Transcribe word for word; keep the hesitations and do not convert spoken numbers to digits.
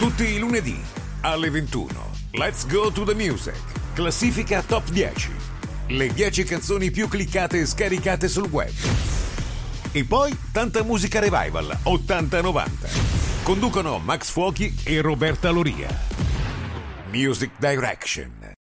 Tutti i lunedì alle ventuno. Let's go to the music. Classifica top dieci. Le dieci canzoni più cliccate e scaricate sul web. E poi tanta musica revival ottanta novanta. Conducono Max Fuochi e Roberta Loria. Music Direction.